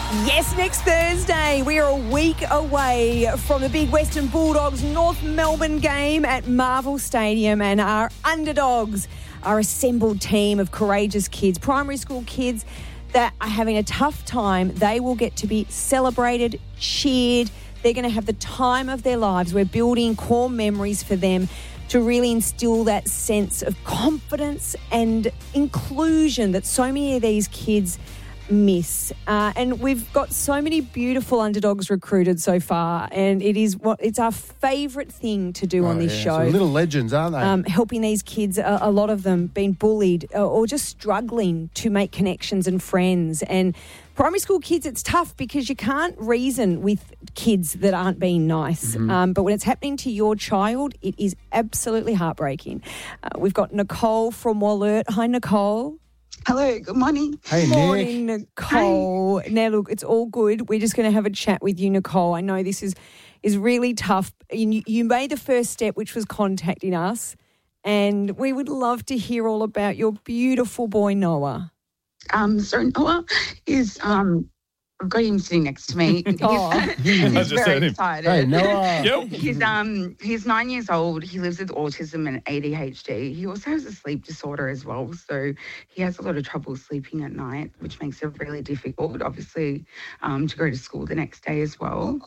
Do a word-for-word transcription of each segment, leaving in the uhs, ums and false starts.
Yes, next Thursday, we are a week away from the big Western Bulldogs North Melbourne game at Marvel Stadium, and our underdogs, our assembled team of courageous kids, primary school kids that are having a tough time. They will get to be celebrated, cheered. They're going to have the time of their lives. We're building core memories for them to really instill that sense of confidence and inclusion that so many of these kids miss. Uh, and we've got so many beautiful underdogs recruited so far, and it is what it's our favourite thing to do oh, on this yeah. show. Some little legends, aren't they? Um, helping these kids, a, a lot of them being bullied or, or just struggling to make connections and friends. And primary school kids, it's tough because you can't reason with kids that aren't being nice. Mm-hmm. Um, but when it's happening to your child, it is absolutely heartbreaking. Uh, we've got Nicole from Wollert. Hi, Nicole. Hello, good morning. Hey, Good morning, Nick. Nicole. Hey. Now, look, it's all good. We're just going to have a chat with you, Nicole. I know this is, is really tough. You, you made the first step, which was contacting us, and we would love to hear all about your beautiful boy, Noah. Um, so Noah is, um, I've got him sitting next to me. He's, Oh. he's very excited. Hey, Noah. Yep. He's um he's nine years old. He lives with autism and A D H D. He also has a sleep disorder as well. So he has a lot of trouble sleeping at night, which makes it really difficult, obviously, um, to go to school the next day as well.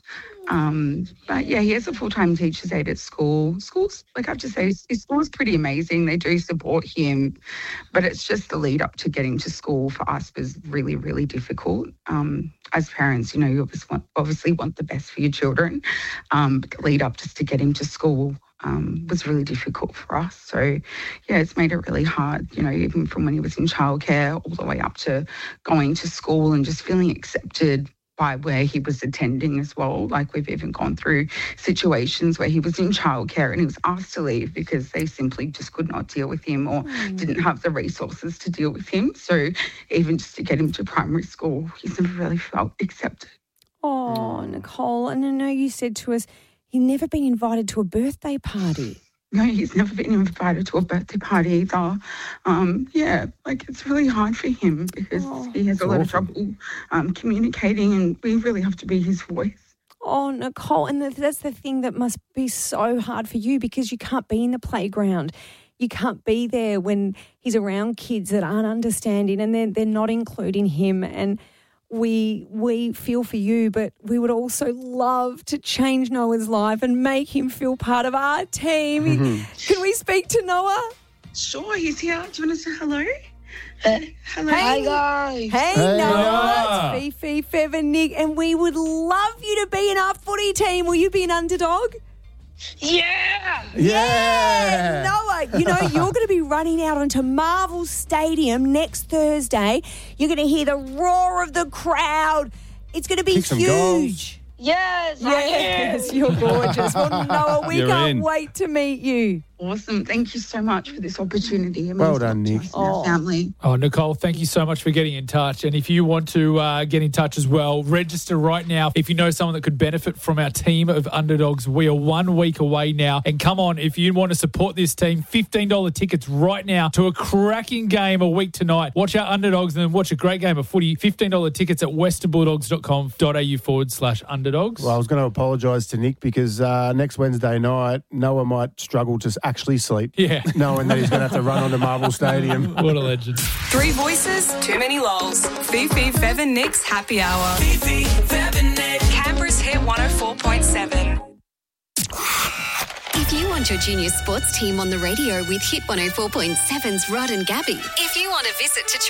Um, but yeah, he has a full-time teacher's aide at school. School's, like I have to say, his school's pretty amazing. They do support him, but it's just the lead up to getting to school for us was really, really difficult. Um, as parents, you know, you obviously want, obviously want the best for your children, um, but the lead up just to get him to school um, was really difficult for us. So, yeah, it's made it really hard, you know, even from when he was in childcare all the way up to going to school and just feeling accepted by where he was attending as well. Like, we've even gone through situations where he was in childcare and he was asked to leave because they simply just could not deal with him or mm. didn't have the resources to deal with him. So even just to get him to primary school, he's never really felt accepted. Oh, Nicole, and I know you said to us he'd never been invited to a birthday party. No, he's never been invited to a birthday party either. Um, yeah, like it's really hard for him because oh, he has a lot awful. of trouble um, communicating, and we really have to be his voice. Oh, Nicole, and that's the thing that must be so hard for you because you can't be in the playground. You can't be there when he's around kids that aren't understanding and they're, they're not including him. And we we feel for you, but we would also love to change Noah's life and make him feel part of our team. Mm-hmm. Can we speak to Noah? Sure, he's here. Do you want to say hello? Uh, hello. Hey, guys. Hey, hey Noah. Noah. It's Fifi, Fev and Nick, and we would love you to be in our footy team. Will you be an underdog? Yeah! Yeah! Noah, you know, you're going to be running out onto Marvel Stadium next Thursday. You're going to hear the roar of the crowd. It's going to be Kick some huge. goals. Yes, Yes, you're gorgeous. Well, Noah, we You're can't in. wait to meet you. Awesome. Thank you so much for this opportunity. It Well means a lot done, to Nick. us and our Oh. family. Oh, Nicole, thank you so much for getting in touch. And if you want to uh, get in touch as well, register right now. If you know someone that could benefit from our team of underdogs, we are one week away now. And come on, if you want to support this team, fifteen dollars tickets right now to a cracking game a week tonight. Watch our underdogs and then watch a great game of footy. fifteen dollars tickets at westernbulldogs.com.au forward slash underdogs. Well, I was going to apologise to Nick because uh, next Wednesday night, Noah might struggle to actually sleep. Yeah. Knowing that he's going to have to run onto Marvel Stadium. What a legend. Three voices, too many lols. Fifi, Fev and Nick's Happy Hour. Fifi, Fev and Nick. Canberra's Hit one oh four point seven. If you want your junior sports team on the radio with Hit one oh four point seven's Rod and Gabby. If you want to visit to